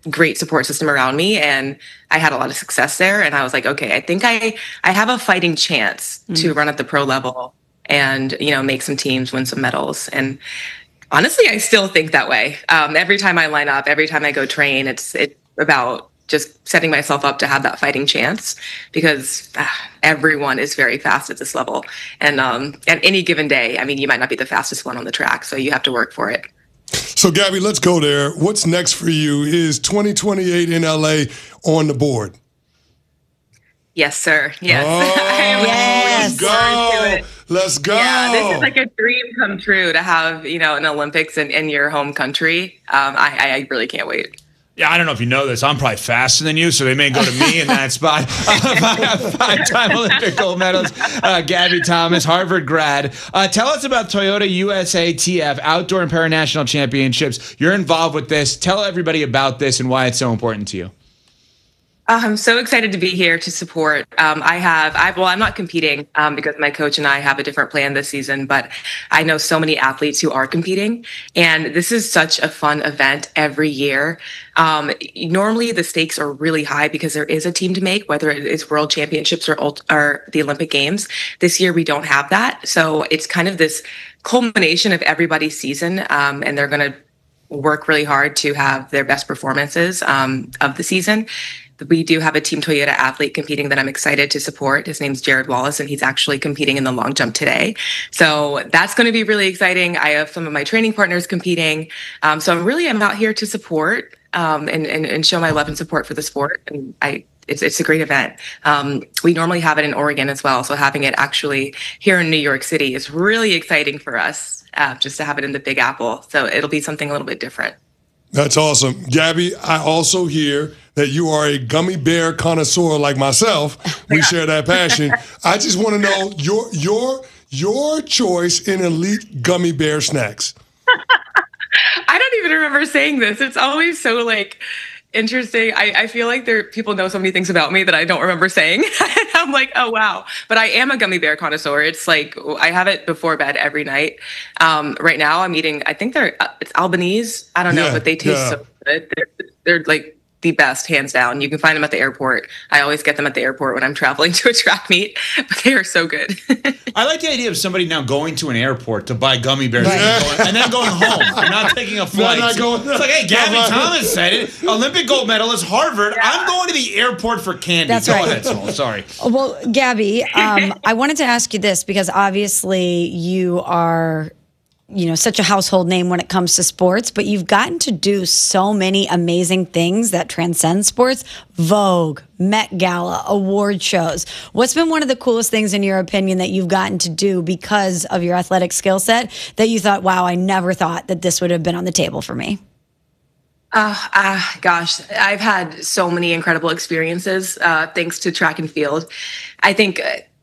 great support system around me, and I had a lot of success there. And I was like, okay, I think I have a fighting chance to run at the pro level and, make some teams, win some medals. And honestly, I still think that way. Every time I line up, every time I go train, it's about just setting myself up to have that fighting chance, because everyone is very fast at this level. And at any given day, I mean, you might not be the fastest one on the track, so you have to work for it. So, Gabby, let's go there. What's next for you? Is 2028 in LA on the board? Yes, sir. Yes. Oh, yes. Let's go. Let's go. Yeah, this is like a dream come true to have, an Olympics in your home country. I really can't wait. Yeah, I don't know if you know this. I'm probably faster than you, so they may go to me in that spot. Five-time Olympic gold medalist, Gabby Thomas, Harvard grad. Tell us about Toyota USATF Outdoor and Paranational Championships. You're involved with this. Tell everybody about this and why it's so important to you. I'm so excited to be here to support. I'm not competing because my coach and I have a different plan this season, but I know so many athletes who are competing, and this is such a fun event every year. Normally the stakes are really high because there is a team to make, whether it is World Championships or the Olympic Games. This year we don't have that. So it's kind of this culmination of everybody's season, and they're going to work really hard to have their best performances of the season. We do have a Team Toyota athlete competing that I'm excited to support. His name's Jared Wallace, and he's actually competing in the long jump today. So that's going to be really exciting. I have some of my training partners competing. So I'm out here to support and show my love and support for the sport. And it's a great event. We normally have it in Oregon as well. So having it actually here in New York City is really exciting for us, just to have it in the Big Apple. So it'll be something a little bit different. That's awesome. Gabby, I also hear that you are a gummy bear connoisseur like myself. We share that passion. I just want to know your choice in elite gummy bear snacks. I don't even remember saying this. It's always so interesting. I feel like people know so many things about me that I don't remember saying. I'm like, oh wow. But I am a gummy bear connoisseur. It's like I have it before bed every night. Right now I'm eating, I think it's Albanese. I don't know, but they taste so good. They're like the best, hands down. You can find them at the airport. I always get them at the airport when I'm traveling to a track meet, but they are so good. I like the idea of somebody now going to an airport to buy gummy bears and then going home. You're not taking a flight. It's like, hey, Gabby Thomas said it. Olympic gold medalist, Harvard. Yeah. I'm going to the airport for candy. That's Go right. ahead, Sol. Sorry. Well, Gabby, I wanted to ask you this because obviously you are such a household name when it comes to sports, but you've gotten to do so many amazing things that transcend sports. Vogue, Met Gala, award shows. What's been one of the coolest things in your opinion that you've gotten to do because of your athletic skill set that you thought, wow, I never thought that this would have been on the table for me? Gosh, I've had so many incredible experiences thanks to track and field. I think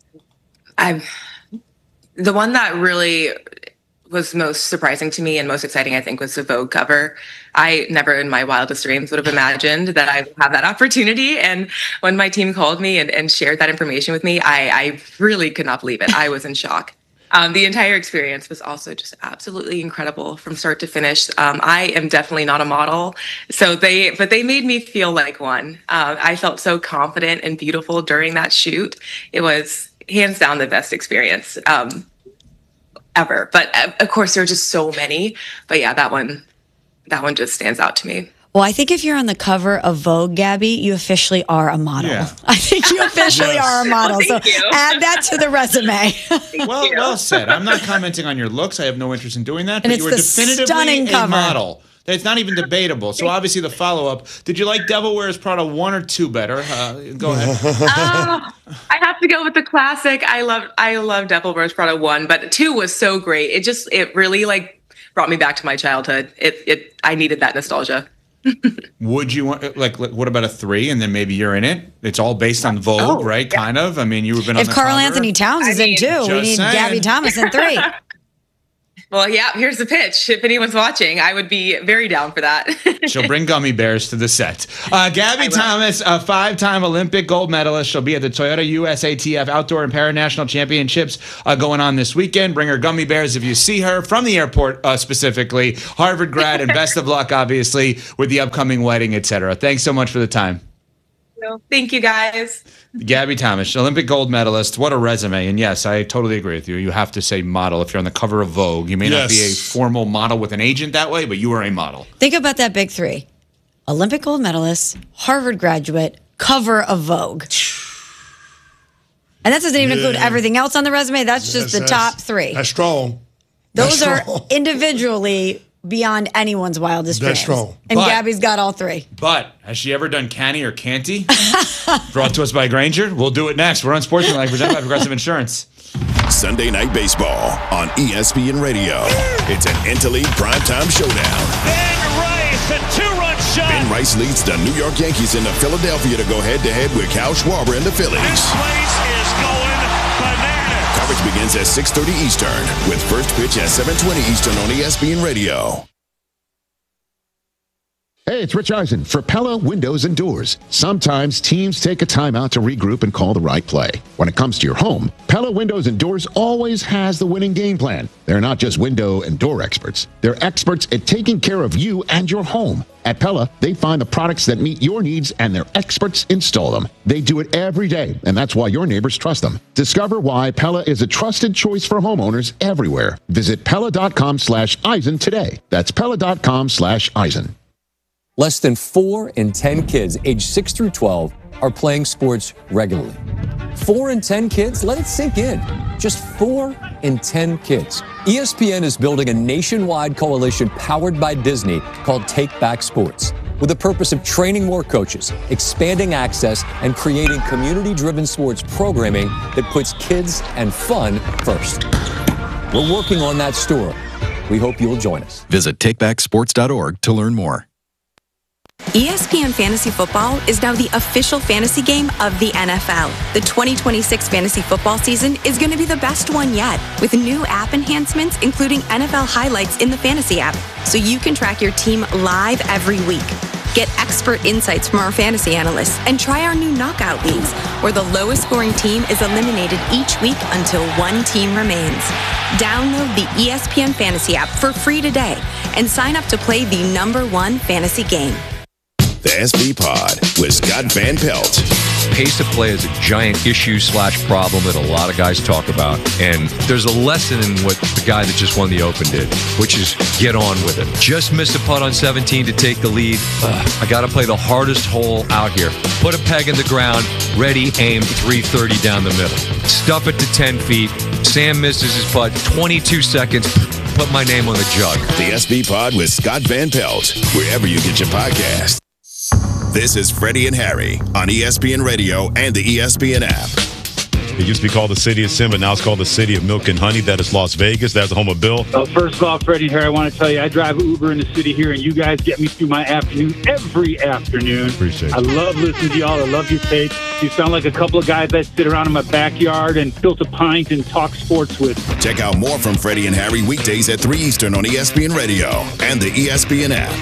the one that really was most surprising to me and most exciting, I think, was the Vogue cover. I never in my wildest dreams would have imagined that I would have that opportunity. And when my team called me and shared that information with me, I really could not believe it. I was in shock. The entire experience was also just absolutely incredible from start to finish. I am definitely not a model, but they made me feel like one. I felt so confident and beautiful during that shoot. It was hands down the best experience ever. But of course, there are just so many. But yeah, that one just stands out to me. Well, I think if you're on the cover of Vogue, Gabby, you officially are a model. Yeah. I think you officially are a model. Well, so add that to the resume. Well said. I'm not commenting on your looks. I have no interest in doing that. And but you were definitively a model. It's not even debatable. So obviously the follow-up, did you like Devil Wears Prada 1 or 2 better? Go ahead. I have to go with the classic. I love Devil Wears Prada 1, but 2 was so great. It really brought me back to my childhood. I needed that nostalgia. Would you want what about a 3 and then maybe you're in it? It's all based on Vogue, right? Yeah. Kind of. I mean, you've been on the If Carl cover. Anthony Towns is in 2, we need Gabby Thomas in 3. Well, yeah, here's the pitch. If anyone's watching, I would be very down for that. She'll bring gummy bears to the set. Gabby Thomas, a 5-time Olympic gold medalist. She'll be at the Toyota USATF Outdoor and Paranational Championships going on this weekend. Bring her gummy bears if you see her from the airport specifically. Harvard grad, and best of luck, obviously, with the upcoming wedding, etc. Thanks so much for the time. Thank you, guys. Gabby Thomas, Olympic gold medalist. What a resume. And yes, I totally agree with you. You have to say model if you're on the cover of Vogue. You may not be a formal model with an agent that way, but you are a model. Think about that big three. Olympic gold medalist, Harvard graduate, cover of Vogue. And that doesn't even include everything else on the resume. That's just the top three. That's strong. Those are individually beyond anyone's wildest dreams. That's strong. And Gabby's got all three. But has she ever done canny or canty? Brought to us by Grainger. We'll do it next. We're on Sportsmanlike, presented by Progressive Insurance. Sunday Night Baseball on ESPN Radio. It's an interleague primetime showdown. Ben Rice, a 2-run shot. Ben Rice leads the New York Yankees into Philadelphia to go head-to-head with Kyle Schwarber and the Phillies. This place is going bananas. Coverage begins at 6:30 Eastern with first pitch at 7:20 Eastern on ESPN Radio. Hey, it's Rich Eisen for Pella Windows and Doors. Sometimes teams take a timeout to regroup and call the right play. When it comes to your home, Pella Windows and Doors always has the winning game plan. They're not just window and door experts. They're experts at taking care of you and your home. At Pella, they find the products that meet your needs and their experts install them. They do it every day, and that's why your neighbors trust them. Discover why Pella is a trusted choice for homeowners everywhere. Visit Pella.com/Eisen today. That's Pella.com/Eisen. Less than 4 in 10 kids aged 6 through 12 are playing sports regularly. 4 in 10 kids? Let it sink in. Just 4 in 10 kids. ESPN is building a nationwide coalition powered by Disney called Take Back Sports, with the purpose of training more coaches, expanding access, and creating community-driven sports programming that puts kids and fun first. We're working on that story. We hope you'll join us. Visit takebacksports.org to learn more. ESPN Fantasy Football is now the official fantasy game of the NFL. The 2026 fantasy football season is going to be the best one yet, with new app enhancements, including NFL highlights in the fantasy app, so you can track your team live every week. Get expert insights from our fantasy analysts and try our new knockout leagues, where the lowest scoring team is eliminated each week until one team remains. Download the ESPN Fantasy app for free today and sign up to play the #1 fantasy game. The SB Pod with Scott Van Pelt. Pace of play is a giant issue/problem that a lot of guys talk about. And there's a lesson in what the guy that just won the Open did, which is get on with it. Just missed a putt on 17 to take the lead. I got to play the hardest hole out here. Put a peg in the ground, ready, aim, 330 down the middle. Stuff it to 10 feet. Sam misses his putt, 22 seconds. Put my name on the jug. The SB Pod with Scott Van Pelt, wherever you get your podcast. This is Freddie and Harry on ESPN Radio and the ESPN app. It used to be called the City of Sin, but now it's called the City of Milk and Honey. That is Las Vegas. That's the home of Bill. First of all, Freddie and Harry, I want to tell you, I drive Uber in the city here, and you guys get me through my afternoon every afternoon. Appreciate it. I love listening to y'all. I love your take. You sound like a couple of guys that sit around in my backyard and tilt a pint and talk sports with. Check out more from Freddie and Harry weekdays at 3 Eastern on ESPN Radio and the ESPN app.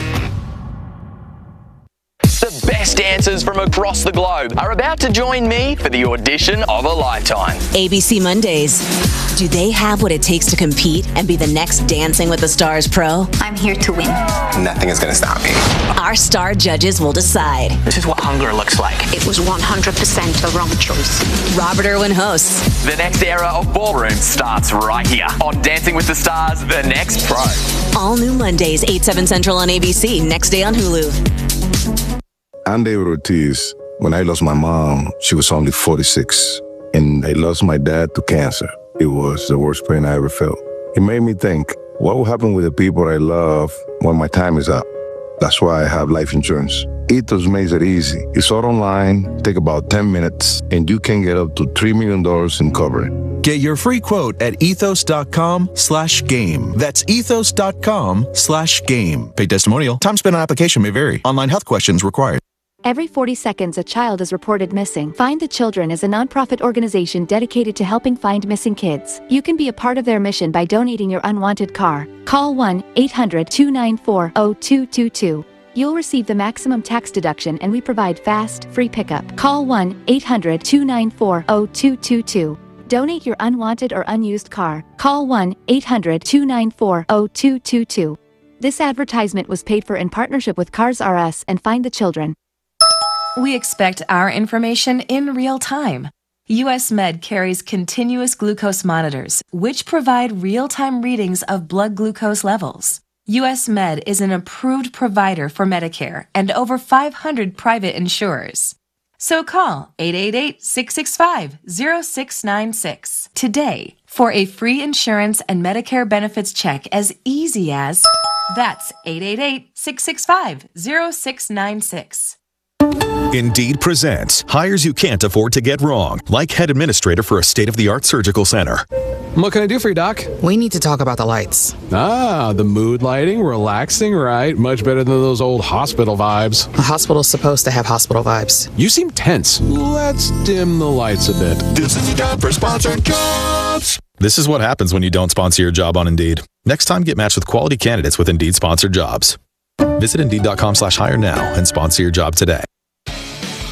The best dancers from across the globe are about to join me for the audition of a lifetime. ABC Mondays. Do they have what it takes to compete and be the next Dancing with the Stars pro? I'm here to win. Nothing is going to stop me. Our star judges will decide. This is what hunger looks like. It was 100% the wrong choice. Robert Irwin hosts. The next era of ballroom starts right here on Dancing with the Stars, The Next Pro. All new Mondays, 8/7 Central on ABC, next day on Hulu. I'm David Ortiz. When I lost my mom, she was only 46. And I lost my dad to cancer. It was the worst pain I ever felt. It made me think, what will happen with the people I love when my time is up? That's why I have life insurance. Ethos makes it easy. It's all online, take about 10 minutes, and you can get up to $3 million in coverage. Get your free quote at ethos.com/game. That's ethos.com/game. Paid testimonial. Time spent on application may vary. Online health questions required. Every 40 seconds, a child is reported missing. Find the Children is a nonprofit organization dedicated to helping find missing kids. You can be a part of their mission by donating your unwanted car. Call 1-800-294-0222. You'll receive the maximum tax deduction, and we provide fast, free pickup. Call 1-800-294-0222. Donate your unwanted or unused car. Call 1-800-294-0222. This advertisement was paid for in partnership with Cars R Us and Find the Children. We expect our information in real time. US Med carries continuous glucose monitors, which provide real-time readings of blood glucose levels. US Med is an approved provider for Medicare and over 500 private insurers. So call 888-665-0696 today for a free insurance and Medicare benefits check as easy as... That's 888-665-0696. Indeed presents hires you can't afford to get wrong, like head administrator for a state-of-the-art surgical center. What can I do for you, Doc? We need to talk about the lights. Ah, the mood lighting, relaxing, right? Much better than those old hospital vibes. A hospital's supposed to have hospital vibes. You seem tense. Let's dim the lights a bit. This is time for sponsored jobs. This is what happens when you don't sponsor your job on Indeed. Next time, get matched with quality candidates with Indeed sponsored jobs. Visit Indeed.com/hire now and sponsor your job today.